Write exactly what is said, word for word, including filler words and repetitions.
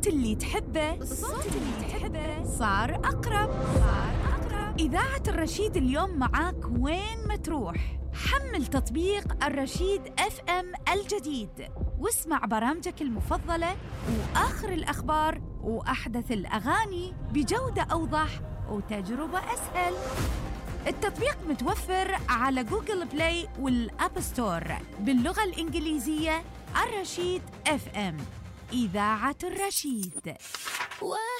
الصوت اللي تحبه الصوت اللي تحبه صار أقرب صار أقرب إذاعة الرشيد اليوم معاك وين ما تروح. حمل تطبيق الرشيد اف ام الجديد واسمع برامجك المفضلة وآخر الأخبار وأحدث الأغاني بجودة أوضح وتجربة أسهل. التطبيق متوفر على جوجل بلاي والأب ستور باللغة الإنجليزية. الرشيد اف ام، إذاعة الرشيد.